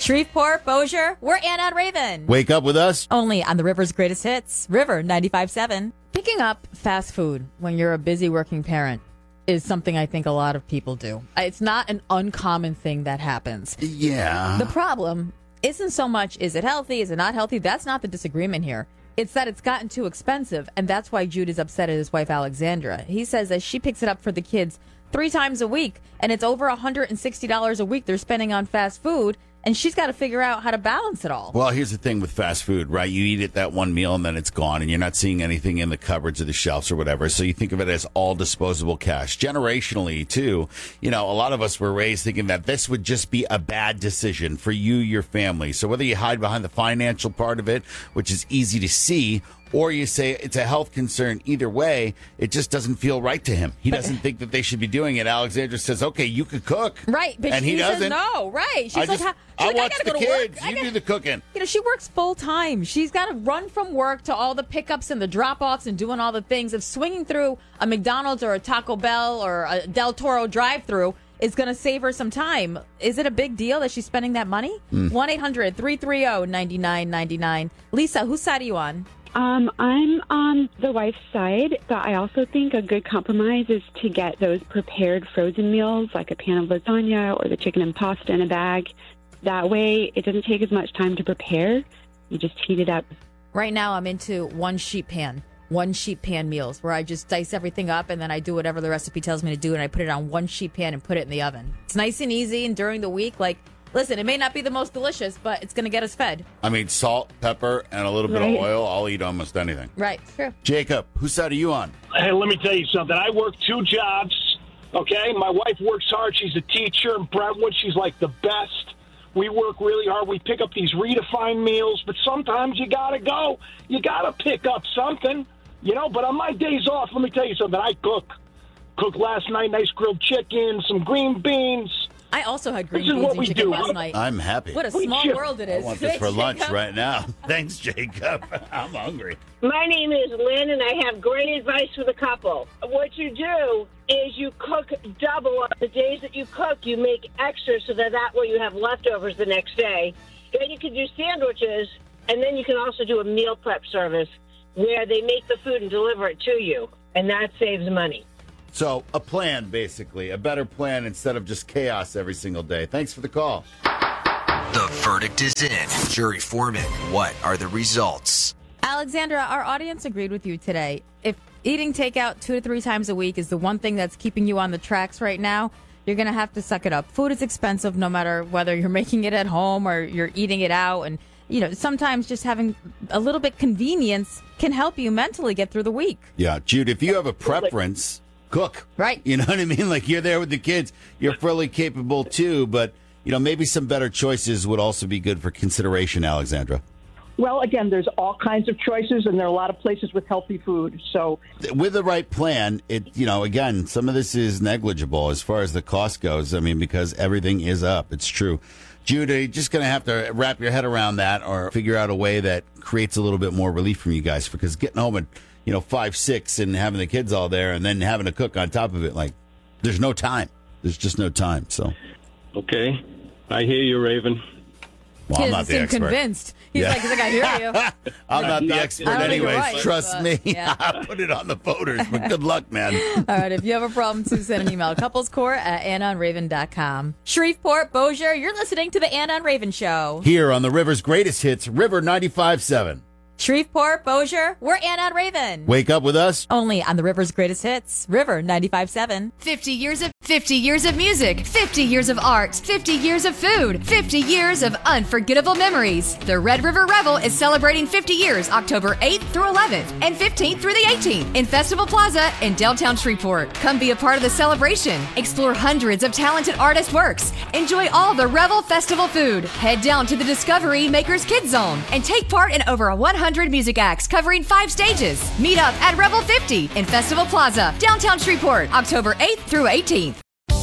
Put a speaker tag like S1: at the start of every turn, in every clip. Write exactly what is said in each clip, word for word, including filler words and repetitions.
S1: Shreveport, Bossier, we're Ann on Raven.
S2: Wake up with us.
S1: Only on the River's Greatest Hits, River ninety-five point seven. Picking up fast food when you're a busy working parent is something I think a lot of people do. It's not an uncommon thing that happens.
S2: Yeah.
S1: The problem isn't so much, is it healthy, is it not healthy? That's not the disagreement here. It's that it's gotten too expensive, and that's why Jude is upset at his wife, Alexandra. He says that she picks it up for the kids three times a week, and it's over one hundred sixty dollars a week they're spending on fast food, and she's got to figure out how to balance it all.
S2: Well, here's the thing with fast food, right? You eat it that one meal and then it's gone, and you're not seeing anything in the cupboards or the shelves or whatever. So you think of it as all disposable cash. Generationally, too, you know, a lot of us were raised thinking that this would just be a bad decision for you, your family. So whether you hide behind the financial part of it, which is easy to see, or you say it's a health concern, either way, it just doesn't feel right to him. He doesn't think that they should be doing it. Alexandra says, okay, you could cook.
S1: Right, but
S2: and
S1: she
S2: he
S1: says
S2: doesn't.
S1: no, right. She's
S2: I
S1: like,
S2: just,
S1: she's
S2: I
S1: like,
S2: watch
S1: I gotta
S2: the
S1: go to
S2: kids.
S1: work. I
S2: You
S1: gotta,
S2: do the cooking.
S1: You know, she works full time. She's got to run from work to all the pickups and the drop-offs and doing all the things. If swinging through a McDonald's or a Taco Bell or a Del Toro drive-through is going to save her some time, is it a big deal that she's spending that money? one eight hundred three three zero nine nine nine nine. Lisa, whose side are you on?
S3: Um, I'm on the wife's side, but I also think a good compromise is to get those prepared frozen meals, like a pan of lasagna or the chicken and pasta in a bag. That way, it doesn't take as much time to prepare. You just heat it up.
S1: Right now, I'm into one sheet pan, one sheet pan meals, where I just dice everything up and then I do whatever the recipe tells me to do, and I put it on one sheet pan and put it in the oven. It's nice and easy, and during the week, like, listen, it may not be the most delicious, but it's going to get us fed.
S2: I mean, salt, pepper, and a little bit
S3: Right.
S2: of oil. I'll eat almost anything.
S1: Right, true.
S2: Jacob, whose side are you on?
S4: Hey, let me tell you something. I work two jobs, okay? My wife works hard. She's a teacher in Brentwood. She's like the best. We work really hard. We pick up these redefined meals, but sometimes you got to go. You got to pick up something, you know? But on my days off, let me tell you something. I cook. Cooked last night, nice grilled chicken, some green beans.
S1: I also had green
S4: This is
S1: beans
S4: what
S1: and
S4: we
S1: chicken
S4: do.
S1: last night.
S2: I'm happy.
S1: What a
S4: We
S1: small
S4: chip.
S1: world it
S2: I
S1: is.
S2: want this for lunch
S1: Jacob.
S2: right now. Thanks, Jacob. I'm hungry.
S5: My name is Lynn, and I have great advice for the couple. What you do is you cook double. On the days that you cook, you make extra so that that way you have leftovers the next day. Then you can do sandwiches, and then you can also do a meal prep service where they make the food and deliver it to you, and that saves money.
S2: So a plan, basically. A better plan instead of just chaos every single day. Thanks for the call.
S6: The verdict is in. Jury foreman, what are the results?
S1: Alexandra, our audience agreed with you today. If eating takeout two to three times a week is the one thing that's keeping you on the tracks right now, you're going to have to suck it up. Food is expensive no matter whether you're making it at home or you're eating it out. And, you know, sometimes just having a little bit convenience can help you mentally get through the week.
S2: Yeah, Jude, if you have a preference, cook.
S1: Right.
S2: You know what I mean? Like, you're there with the kids. You're fully capable, too. But, you know, maybe some better choices would also be good for consideration, Alexandra.
S7: Well, again, there's all kinds of choices, and there are a lot of places with healthy food. So,
S2: with the right plan, it, you know, again, some of this is negligible as far as the cost goes. I mean, because everything is up. It's true. Jude, you're just going to have to wrap your head around that or figure out a way that creates a little bit more relief from you guys, because getting home at, you know, five, six and having the kids all there and then having to cook on top of it, like, there's no time. There's just no time. So,
S4: Okay. I hear you, Raven.
S2: well, I'm
S1: He
S2: not
S1: doesn't
S2: the
S1: seem
S2: expert.
S1: convinced. He's
S2: Yeah.
S1: like, he's like, I hear you.
S2: I'm not the
S4: not-
S2: expert
S1: I don't think you're
S2: anyways.
S1: right,
S2: Trust
S1: but,
S2: me.
S1: yeah.
S2: I put it on the voters, but good luck, man.
S1: All right, if you have a problem, too, send an email. Couplescore at anna on raven dot com. Shreveport, Bossier, you're listening to the Anna on Raven Show.
S2: Here on the River's Greatest Hits, River ninety-five point seven.
S1: Shreveport, Bossier, we're Anna on Raven.
S2: Wake up with us.
S1: Only on the River's Greatest Hits, River ninety-five point seven.
S8: fifty years of fifty years of music, fifty years of art, fifty years of food, fifty years of unforgettable memories. The Red River Revel is celebrating fifty years October eighth through eleventh and fifteenth through the eighteenth in Festival Plaza in downtown Shreveport. Come be a part of the celebration. Explore hundreds of talented artist works. Enjoy all the Revel Festival food. Head down to the Discovery Makers Kids Zone and take part in over one hundred music acts covering five stages. Meet up at Revel fifty in Festival Plaza, downtown Shreveport, October eighth through eighteenth.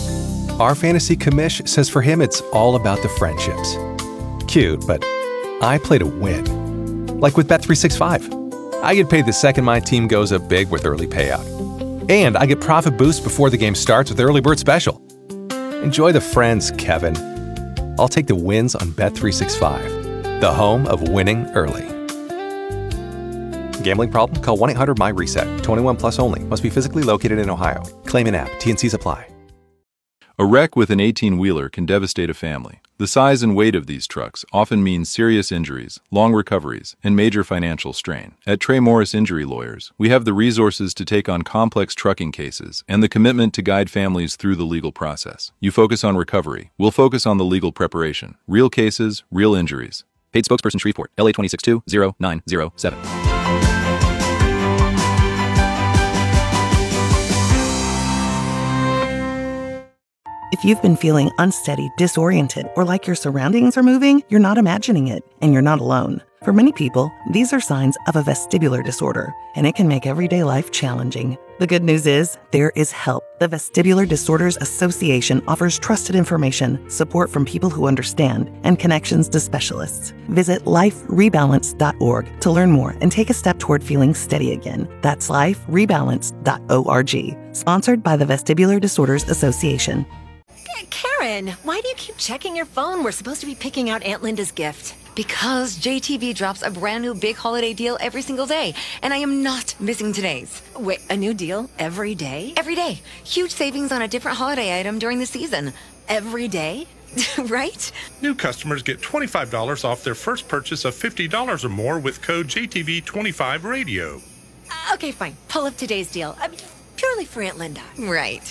S9: Our fantasy commish says for him it's all about the friendships. Cute, but I play to win. Like with Bet three sixty-five. I get paid the second my team goes up big with early payout. And I get profit boost before the game starts with Early Bird Special. Enjoy the friends, Kevin. I'll take the wins on Bet three sixty-five, the home of winning early. Gambling problem? Call one eight hundred M Y reset. twenty-one plus only. Must be physically located in Ohio. Claim in app. T N Cs apply.
S10: A wreck with an eighteen-wheeler can devastate a family. The size and weight of these trucks often means serious injuries, long recoveries, and major financial strain. At Trey Morris Injury Lawyers, we have the resources to take on complex trucking cases and the commitment to guide families through the legal process. You focus on recovery. We'll focus on the legal preparation. Real cases, real injuries. Paid spokesperson Shreveport, L A two six two zero nine zero seven.
S11: If you've been feeling unsteady, disoriented, or like your surroundings are moving, you're not imagining it, and you're not alone. For many people, these are signs of a vestibular disorder, and it can make everyday life challenging. The good news is, there is help. The Vestibular Disorders Association offers trusted information, support from people who understand, and connections to specialists. Visit life rebalance dot org to learn more and take a step toward feeling steady again. That's life rebalance dot org. Sponsored by the Vestibular Disorders Association.
S12: Karen, why do you keep checking your phone? We're supposed to be picking out Aunt Linda's gift.
S13: Because J T V drops a brand new big holiday deal every single day, and I am not missing today's.
S12: Wait, a new deal every day?
S13: Every day. Huge savings on a different holiday item during the season.
S12: Every day?
S13: Right?
S14: New customers get twenty-five dollars off their first purchase of fifty dollars or more with code J T V twenty-five radio.
S12: Uh, okay, fine. Pull up today's deal. I mean, purely for Aunt Linda.
S13: Right.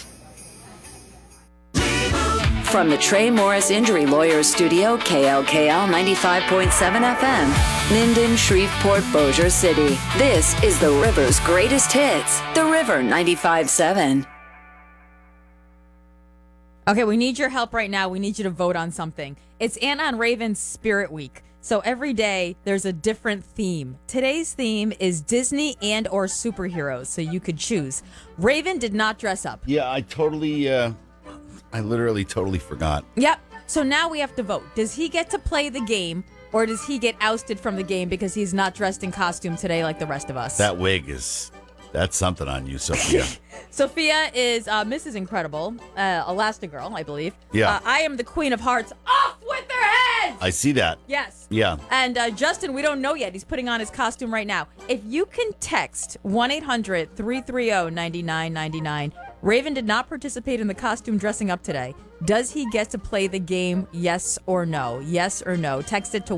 S15: From the Trey Morris Injury Lawyers Studio, K L K L ninety-five point seven F M, Minden, Shreveport, Bossier City. This is the River's greatest hits. The River ninety-five point seven.
S1: Okay, we need your help right now. We need you to vote on something. It's Anna and Raven's Spirit Week. So every day there's a different theme. Today's theme is Disney and or superheroes, so you could choose. Raven did not dress up.
S2: Yeah, I totally... Uh... I literally totally forgot.
S1: Yep. So now we have to vote. Does he get to play the game, or does he get ousted from the game because he's not dressed in costume today like the rest of us?
S2: That wig is... That's something on you, Sophia.
S1: Sophia is uh, Missus Incredible, uh, Elastigirl, I believe.
S2: Yeah.
S1: Uh, I am the Queen of Hearts. Off with their heads!
S2: I see that.
S1: Yes.
S2: Yeah.
S1: And uh, Justin, we don't know yet. He's putting on his costume right now. If you can text one eight hundred three three zero nine nine nine nine. Raven did not participate in the costume dressing up today. Does he get to play the game, yes or no? Yes or no? Text it to